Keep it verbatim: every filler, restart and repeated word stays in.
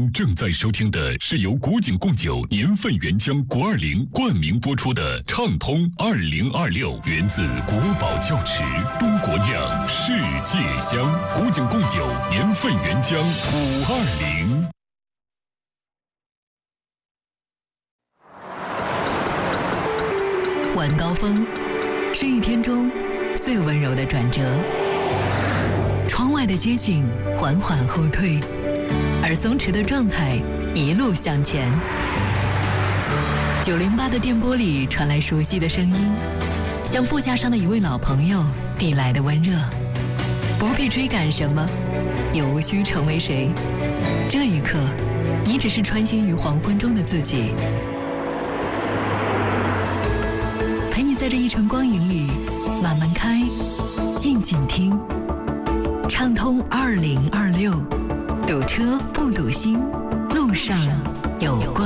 您正在收听的是由古井贡酒年份原浆国二零冠名播出的畅通二零二六，源自国宝窖池，中国酿，世界香。古井贡酒年份原浆五二零。 晚高峰是一天中最温柔的转折，窗外的街景缓缓后退，而松弛的状态一路向前。九零八的电波里传来熟悉的声音，像副驾上的一位老朋友递来的温热。不必追赶什么，也无需成为谁。这一刻，你只是穿行于黄昏中的自己。陪你在这一程光影里慢慢开，静静听。畅通二零二六，堵车不堵心，路上有光。